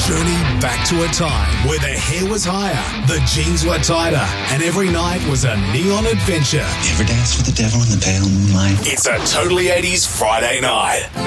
journey back to a time where the hair was higher, the jeans were tighter, and every night was a neon adventure. You ever danced with the devil in the pale moonlight? It's a Totally 80s Friday night.